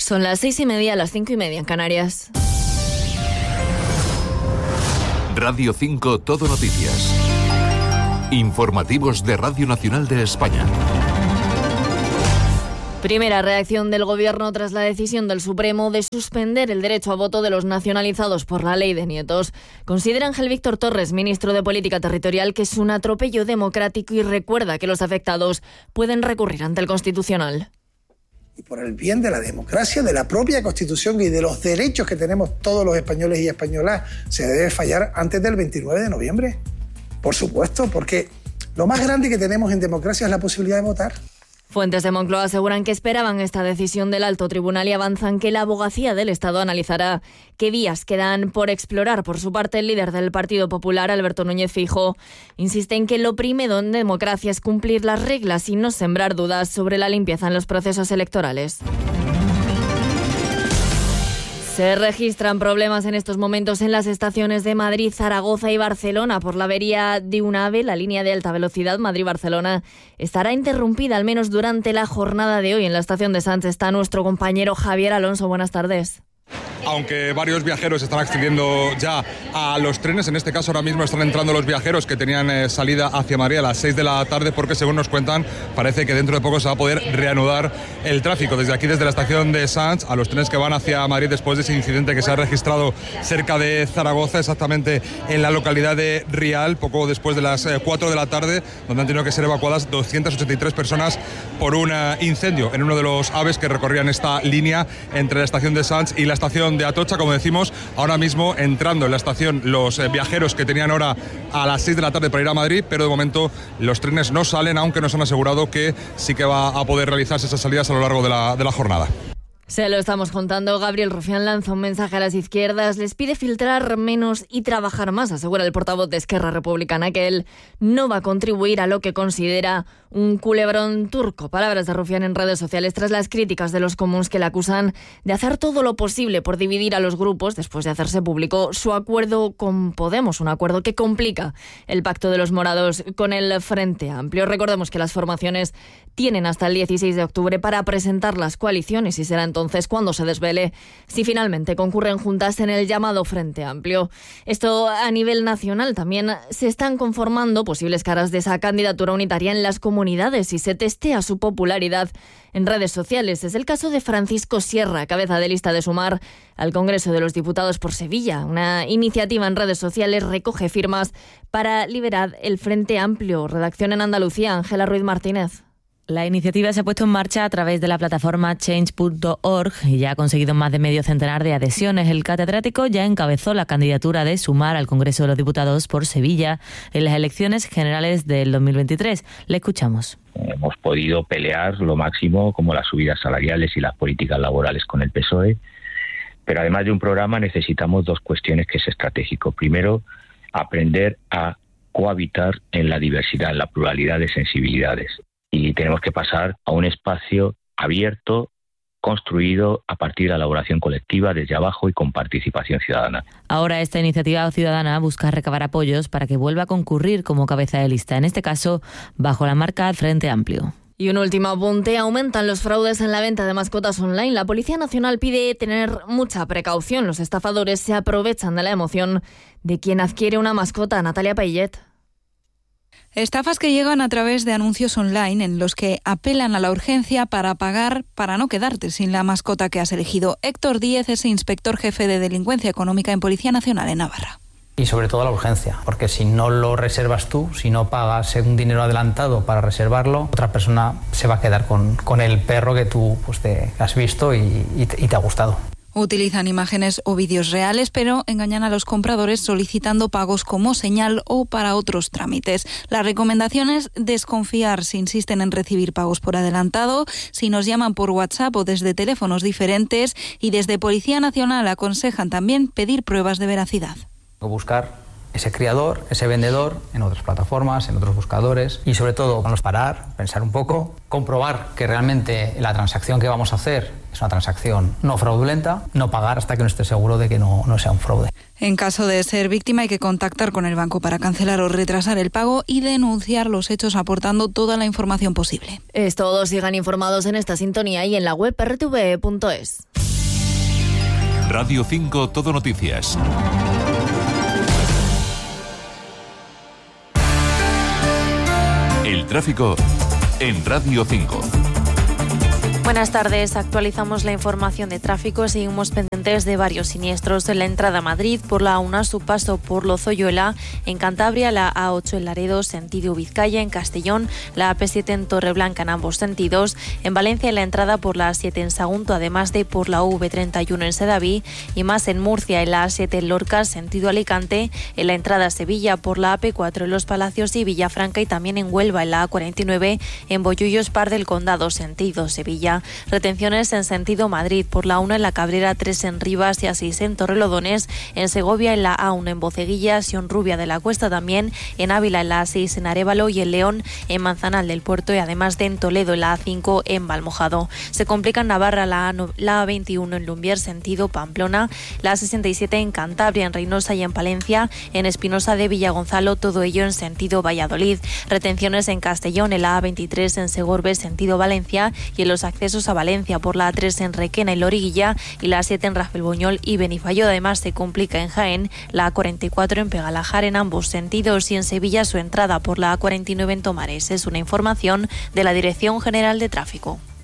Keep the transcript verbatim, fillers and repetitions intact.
Son las seis y media, las cinco y media en Canarias. Radio cinco Todo Noticias. Informativos de Radio Nacional de España. Primera reacción del Gobierno tras la decisión del Supremo de suspender el derecho a voto de los nacionalizados por la ley de nietos. Considera Ángel Víctor Torres, ministro de Política Territorial, que es un atropello democrático y recuerda que los afectados pueden recurrir ante el Constitucional. Y por el bien de la democracia, de la propia Constitución y de los derechos que tenemos todos los españoles y españolas, se debe fallar antes del veintinueve de noviembre. Por supuesto, porque lo más grande que tenemos en democracia es la posibilidad de votar. Fuentes de Moncloa aseguran que esperaban esta decisión del alto tribunal y avanzan que la abogacía del Estado analizará qué vías quedan por explorar. Por su parte, el líder del Partido Popular, Alberto Núñez Feijóo, insiste en que lo primero en democracia es cumplir las reglas y no sembrar dudas sobre la limpieza en los procesos electorales. Se registran problemas en estos momentos en las estaciones de Madrid, Zaragoza y Barcelona por la avería de un AVE. La línea de alta velocidad Madrid-Barcelona estará interrumpida al menos durante la jornada de hoy. En la estación de Sants está nuestro compañero Javier Alonso. Buenas tardes. Aunque varios viajeros están accediendo ya a los trenes, en este caso ahora mismo están entrando los viajeros que tenían eh, salida hacia Madrid a las seis de la tarde, porque según nos cuentan parece que dentro de poco se va a poder reanudar el tráfico. Desde aquí, desde la estación de Sants, a los trenes que van hacia Madrid después de ese incidente que se ha registrado cerca de Zaragoza, exactamente en la localidad de Rial, poco después de las eh, cuatro de la tarde, donde han tenido que ser evacuadas doscientas ochenta y tres personas por un uh, incendio en uno de los AVEs que recorrían esta línea entre la estación de Sants y la estación de Atocha. Como decimos, ahora mismo entrando en la estación los eh, viajeros que tenían hora a las seis de la tarde para ir a Madrid, pero de momento los trenes no salen, aunque nos han asegurado que sí que va a poder realizarse esas salidas a lo largo de la, de la jornada. Se lo estamos contando. Gabriel Rufián lanza un mensaje a las izquierdas, les pide filtrar menos y trabajar más. Asegura el portavoz de Esquerra Republicana que él no va a contribuir a lo que considera un culebrón turco. Palabras de Rufián en redes sociales tras las críticas de los comuns que le acusan de hacer todo lo posible por dividir a los grupos después de hacerse público su acuerdo con Podemos, un acuerdo que complica el pacto de los morados con el Frente Amplio. Recordemos que las formaciones tienen hasta el dieciséis de octubre para presentar las coaliciones y será entonces cuando se desvele si finalmente concurren juntas en el llamado Frente Amplio. Esto a nivel nacional. También se están conformando posibles caras de esa candidatura unitaria en las comunidades y se testea su popularidad en redes sociales. Es el caso de Francisco Sierra, cabeza de lista de Sumar al Congreso de los Diputados por Sevilla. Una iniciativa en redes sociales recoge firmas para liberar el Frente Amplio. Redacción en Andalucía, Ángela Ruiz Martínez. La iniciativa se ha puesto en marcha a través de la plataforma change punto org y ya ha conseguido más de medio centenar de adhesiones. El catedrático ya encabezó la candidatura de Sumar al Congreso de los Diputados por Sevilla en las elecciones generales del dos mil veintitrés. Le escuchamos. Hemos podido pelear lo máximo, como las subidas salariales y las políticas laborales con el P S O E, pero además de un programa necesitamos dos cuestiones que es estratégico. Primero, aprender a cohabitar en la diversidad, en la pluralidad de sensibilidades. Y tenemos que pasar a un espacio abierto, construido a partir de la elaboración colectiva desde abajo y con participación ciudadana. Ahora esta iniciativa ciudadana busca recabar apoyos para que vuelva a concurrir como cabeza de lista, en este caso bajo la marca Frente Amplio. Y un último apunte, aumentan los fraudes en la venta de mascotas online. La Policía Nacional pide tener mucha precaución. Los estafadores se aprovechan de la emoción de quien adquiere una mascota. Natalia Payet. Estafas que llegan a través de anuncios online en los que apelan a la urgencia para pagar para no quedarte sin la mascota que has elegido. Héctor Díez es inspector jefe de Delincuencia Económica en Policía Nacional en Navarra. Y sobre todo la urgencia, porque si no lo reservas tú, si no pagas un dinero adelantado para reservarlo, otra persona se va a quedar con, con el perro que tú pues, te has visto y, y, te, y te ha gustado. Utilizan imágenes o vídeos reales, pero engañan a los compradores solicitando pagos como señal o para otros trámites. La recomendación es desconfiar si insisten en recibir pagos por adelantado, si nos llaman por WhatsApp o desde teléfonos diferentes, y desde Policía Nacional aconsejan también pedir pruebas de veracidad. Buscar ese criador, ese vendedor en otras plataformas, en otros buscadores y sobre todo vamos a parar, pensar un poco, comprobar que realmente la transacción que vamos a hacer es una transacción no fraudulenta, no pagar hasta que no esté seguro de que no, no sea un fraude. En caso de ser víctima hay que contactar con el banco para cancelar o retrasar el pago y denunciar los hechos aportando toda la información posible. Es todo, sigan informados en esta sintonía y en la web erre te ve punto es. Radio cinco Todo Noticias. El tráfico en Radio cinco. Buenas tardes, actualizamos la información de tráfico. Seguimos pendientes de varios siniestros en la entrada a Madrid por la A uno a su paso por Lozoyuela, en Cantabria la A ocho en Laredo, sentido Vizcaya, en Castellón, la A P siete en Torreblanca en ambos sentidos, en Valencia la entrada por la A siete en Sagunto, además de por la U V treinta y uno en Sedaví, y más en Murcia en la A siete en Lorca, sentido Alicante, en la entrada a Sevilla por la A P cuatro en Los Palacios y Villafranca, y también en Huelva en la A cuarenta y nueve en Bollullos Par del Condado, sentido Sevilla. Retenciones en sentido Madrid por la uno en la Cabrera, tres en Rivas y A seis en Torrelodones, en Segovia en la A uno en Boceguilla, Sionrubia de la Cuesta también, en Ávila en la A seis en Arévalo y en León en Manzanal del Puerto, y además de en Toledo en la A cinco en Valmojado. Se complica en Navarra la, A, la A veintiuno en Lumbier, sentido Pamplona, la A sesenta y siete en Cantabria, en Reynosa y en Palencia, en Espinosa de Villagonzalo, todo ello en sentido Valladolid. Retenciones en Castellón en la A veintitrés en Segorbe, sentido Valencia, y en los accesos a Valencia por la A tres en Requena y Loriguilla y la A siete en Rafelbuñol y Benifallo. Además se complica en Jaén la A cuarenta y cuatro en Pegalajar en ambos sentidos, y en Sevilla su entrada por la A cuarenta y nueve en Tomares. Es una información de la Dirección General de Tráfico.